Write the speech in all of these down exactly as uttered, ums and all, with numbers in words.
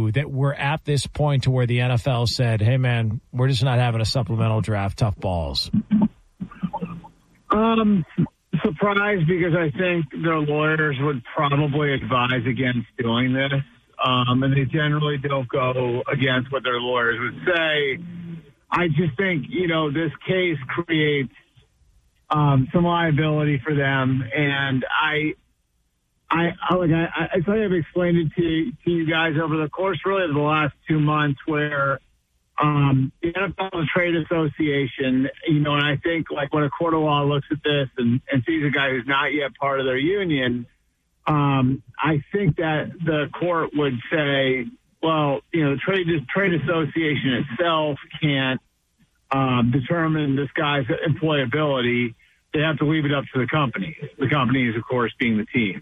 you that we're at this point to where the N F L said, hey, man, we're just not having a supplemental draft, tough balls? Um, surprised because I think their lawyers would probably advise against doing this. Um, and they generally don't go against what their lawyers would say. I just think, you know, this case creates um, some liability for them. And I, I, I, like I, I think I've explained it to, to you guys over the course really of the last two months where um, the N F L and Trade Association, you know, and I think like when a court of law looks at this and, and sees a guy who's not yet part of their union, um, I think that the court would say, well, you know, the trade trade association itself can't um, determine this guy's employability. They have to leave it up to the company. The companies, of course, being the team.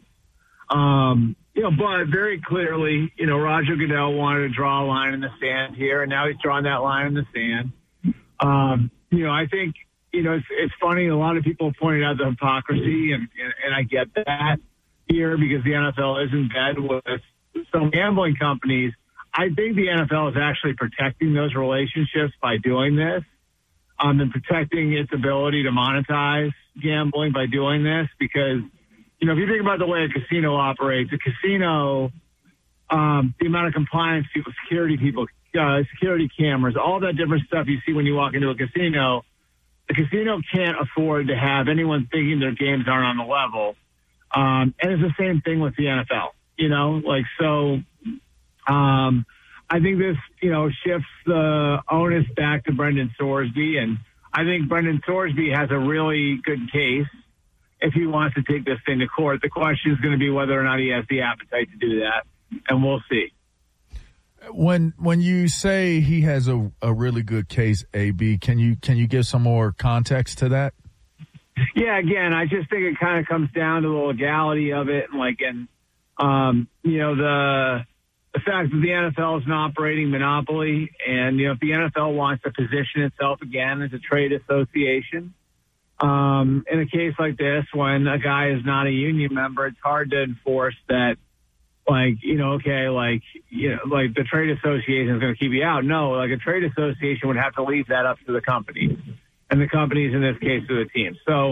Um, you know, but very clearly, you know, Roger Goodell wanted to draw a line in the sand here, and now he's drawn that line in the sand. Um, you know, I think, you know, it's, it's funny. A lot of people pointed out the hypocrisy, and, and, and I get that here because the N F L is in bed with some gambling companies. I think the N F L is actually protecting those relationships by doing this, um, and protecting its ability to monetize gambling by doing this because, you know, if you think about the way a casino operates, a casino, um, the amount of compliance people, security people, uh, security cameras, all that different stuff you see when you walk into a casino, the casino can't afford to have anyone thinking their games aren't on the level. Um, and it's the same thing with the N F L, you know, like, so, um, I think this, you know, shifts the onus back to Brendan Sorsby. And I think Brendan Sorsby has a really good case if he wants to take this thing to court. The question is going to be whether or not he has the appetite to do that. And we'll see. When when you say he has a, a really good case, A B, can you can you give some more context to that? Yeah, again, I just think it kind of comes down to the legality of it, and like, and um, you know, the the fact that the N F L is an operating monopoly, and you know, if the N F L wants to position itself again as a trade association, um, in a case like this, when a guy is not a union member, it's hard to enforce that. Like, you know, okay, like, you know, like the trade association is going to keep you out. No, like a trade association would have to leave that up to the companies, and the companies in this case to the team. So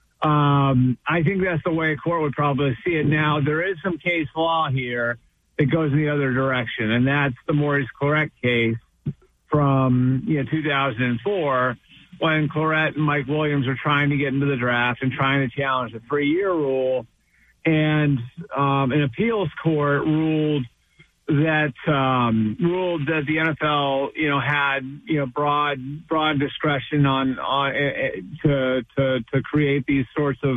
um, I think that's the way a court would probably see it. Now, there is some case law here that goes in the other direction, and that's the Maurice Clarett case from, you know, two thousand four when Clarett and Mike Williams were trying to get into the draft and trying to challenge the three-year rule. And um, an appeals court ruled that um, ruled that the N F L, you know, had you know broad broad discretion on on uh, to to to create these sorts of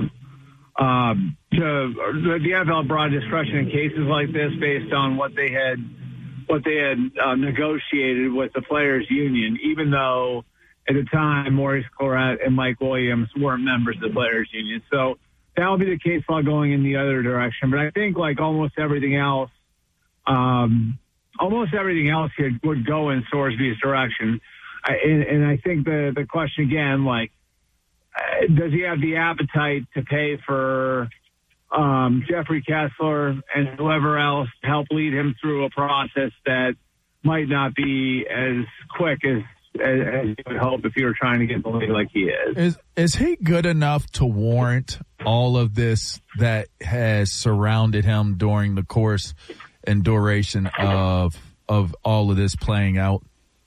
um, to the N F L had broad discretion in cases like this based on what they had what they had uh, negotiated with the players' union, even though at the time Maurice Clarett and Mike Williams weren't members of the players' union. So that would be the case law going in the other direction. But I think like almost everything else, um, almost everything else here would go in Sorsby's direction. I, and, and I think the, the question again, like, uh, does he have the appetite to pay for um, Jeffrey Kessler and whoever else to help lead him through a process that might not be as quick as as you would hope if you were trying to get the league like he is. Is is he good enough to warrant all of this that has surrounded him during the course and duration of of all of this playing out?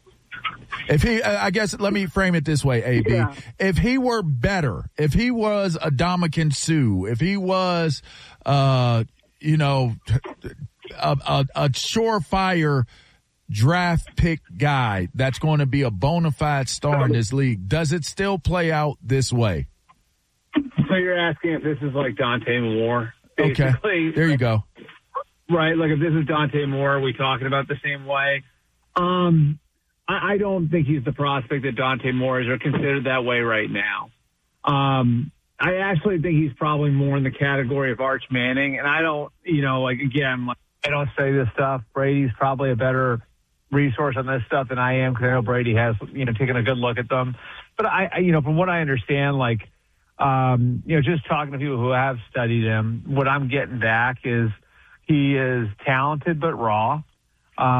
If he, I guess, let me frame it this way, A B. Yeah. If he were better, if he was a Ndamukong Suh, if he was, uh, you know, a, a, a surefire draft pick guy that's going to be a bona fide star in this league, does it still play out this way? So you're asking if this is like Dante Moore? Basically. Okay, there you go. Right, like if this is Dante Moore, are we talking about the same way? Um, I, I don't think he's the prospect that Dante Moore is, or considered that way right now. Um, I actually think he's probably more in the category of Arch Manning, and I don't, you know, like again, like, I don't say this stuff. Brady's probably a better resource on this stuff than I am, because I know Brady has, you know, taken a good look at them. But I, I you know, from what I understand, like, um, you know, just talking to people who have studied him, what I'm getting back is he is talented but raw.